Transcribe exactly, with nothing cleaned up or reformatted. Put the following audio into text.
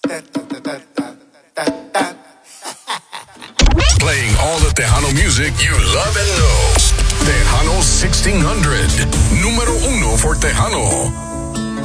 Playing all the Tejano music you love and know. Tejano sixteen hundred. Número uno for Tejano.